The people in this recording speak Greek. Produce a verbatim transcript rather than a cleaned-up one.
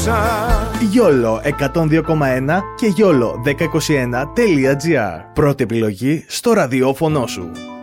μέσα. Γιόλο εκατόν δύο κόμμα ένα και γιόλο δέκα είκοσι ένα τελεία τζι άρ. Πρώτη επιλογή στο ραδιόφωνο σου.